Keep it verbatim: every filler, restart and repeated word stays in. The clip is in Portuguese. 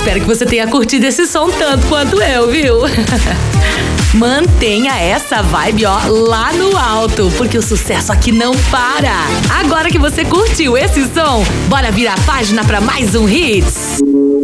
espero que você tenha curtido esse som tanto quanto eu, viu? Mantenha essa vibe, ó, lá no alto, porque o sucesso aqui não para. Agora que você curtiu esse som, bora virar a página para mais um Hits.